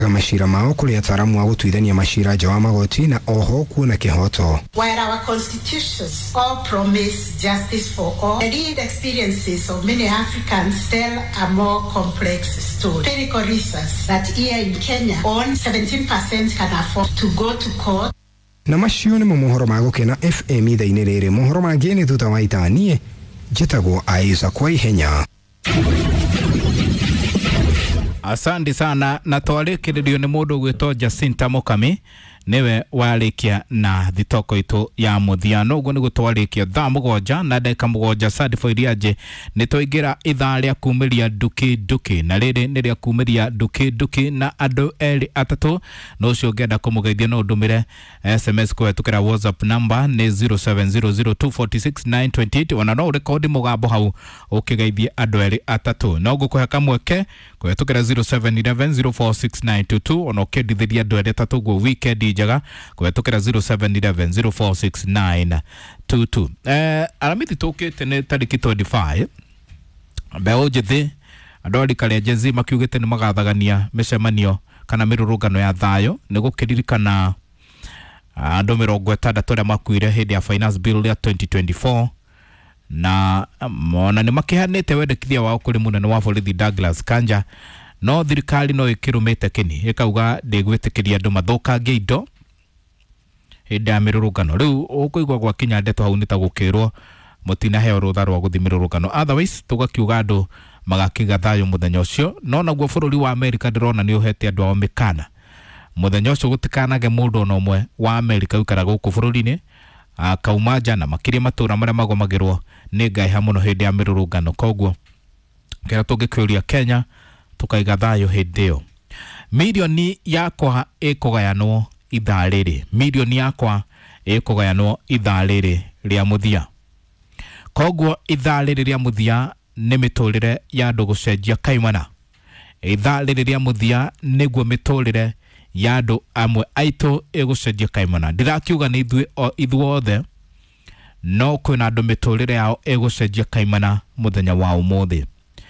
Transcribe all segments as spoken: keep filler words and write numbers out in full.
mashira mao kuri ataramu wa gutuithania mashira nja wa magoti na oho kuona kihoto. While our constitutions all promise justice for all, the lived experiences of many Africans tell a more complex story. Clinical research that here in Kenya, only seventeen percent can afford to go to court. Na macio ni mohoro magukena F M ithaini riri. Mohoro mangeni tutawaita nie jitagwo Aiza kwa ihenya. Asante sana na twarekererio ni mundu gwitwo Jacinta Mukami niwe warikia na thitoko itu ya muthiano ugo ni gutwarikia thaa mugonja na ndeka mugonja certified aje ni toingira ithaa ria kumiria duki duki na riri ni ria kumiria duki duki na andu eri atatu no cio ngenda kumugeithia no ndumire S M S kwetukira WhatsApp number ni zero seven zero zero two four six nine two eight ona no record mugambo hau ukigeithia andu eri atatu no gukuhe kamweke kwetukira zero seven one one zero four six nine two two ona ukendithiria andu eri atatu go weekend jaga kwetukira zero seven one one zero four six nine two two. Eh aramiti tokete ne tariki twenty-five beo jithi adori kale jezi makiugete ni magathagania micemanio kana mirurungano ya thayo ni gukiririkana andu mirongo itandatu ria makuire hindi ya finance bill ya twenty twenty-four na mona ni makihanite wendekithia wao kuri munene wa borithi Douglas Kanja no thirikari no ikirumite kini ikauga ndigwitikiria andu mathukangie indo hindi ya mirurungano riu ukuigwa gwa kinya ndeto hau nita gukirwo mutina heo rutha rwa guthi mirurungano otherwise tugakiuga andu magakiga thayo muthenya ucio no naguo bururi wa America ndirona ni uhete andu ao mikana muthenya ucio gutikanage mundu no mwe wa America ukara guku bururi-ini akauma na makiria matura maria magomagirwo ni ngai hamuno hindi ya mirurungano koguo kera tungikuria Kenya tukaiga thayo hindi yo. Milioni yakwa ikugayanwo ithaa riri milioni yakwa ikugayanwo ithaa riri ria muthia koguo ithaa riri ria muthia ni miturire ya andu gucenjia kaimana ithaa riri ria muthia niguo miturire ya andu amwe aitu igucenjia kaimana ndirakiuga ni ithuĩ ithuothe no kwina andu miturire yao igucenjia kaimana muthenya wa umuthi.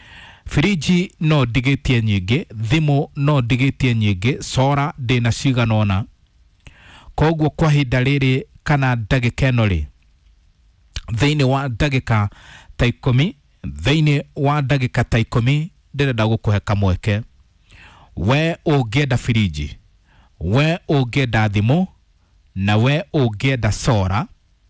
Friji no digitie nyingi, thimu no digitie nyingi, sora ndina ciganona koguo kwa hinda riri kana ndagika ino ri thiini wa ndagika ta ikumi thiini wa ndagika ta ikumi ndirenda gukuhe kamweke we ungienda friji we ungienda thimu na we ungienda sora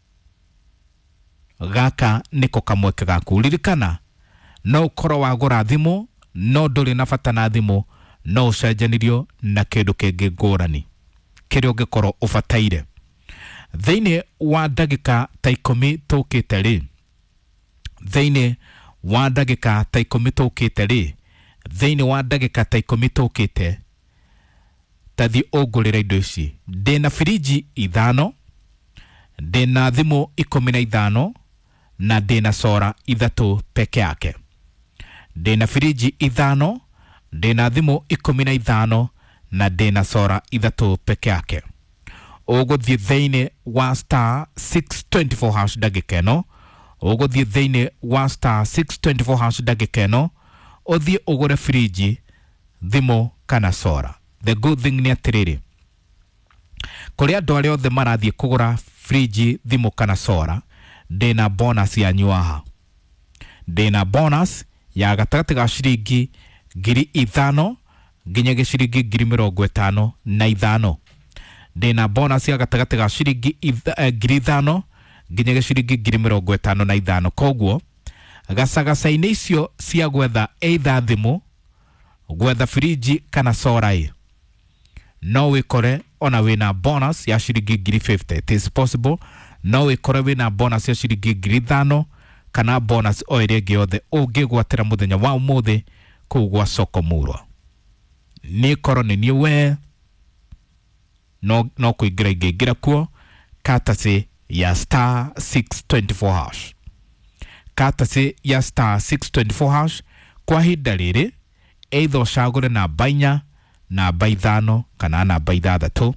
gaka niko kamweke gaku ririkana no koro wagura thimu no nduri na bata na thimu no ucenjanirio na kindu kingi ngurani kirio ngikoro ubataire thiini wa ndagika ta ikumi tukite ri thiini wa ndagika ta ikumi tukite ri thiini wa ndagika ta ikumi tukite tathi ugurira indo ici ndina friji ithano ndina thimu ikumi na ithano na ndina sora ithatu peke yake. Ndina friji ithano ndina thimu ikumi na ithano na ndina sora ithatu peke yake. Uguthie thiini wa star six twenty-four hash ndagika ino uguthie thiini wa star six twenty-four hash ndagika ino uthie ugure friji thimu kana sora. The good thing ni atiriri kuri andu aria othe marathie kugura friji thimu kana sora ndina bonus ya nyuaha ndina bonus ya gatagati ga ciringi ngiri ithano nginya giciringi ngiri mirongo itano na ithano ndina bonus ya gatagati ga ciringi ngiri ithano nginya giciringi ngiri mirongo itano na ithano koguo gacagacaine icio cia gwetha either thimu gwetha friji kana sora i no wikore ona wina bonus ya ciringi ngiri fifty. It is possible no wikore wina bonus ya ciringi ngiri ithano kana bonus o ire giothe ungigwatira muthenya wa umuthi kugwa soko murwa ni koro ni niwe no no kuingira ingira kuo katase ya star six twenty-four hash katase ya star six twenty-four hash kwa hinda riri either shagure na bainya na baithano kana na baithathatu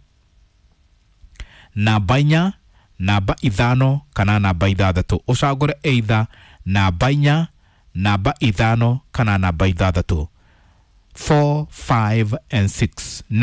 na bainya na ba ithano kana na baithathatu ucagure either na bainya na ba ithano kana na baithathatu four five and six.